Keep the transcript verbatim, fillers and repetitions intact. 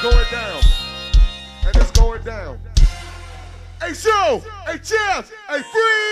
going down. And it's going down. Hey, show! Hey, cheers! Hey, free!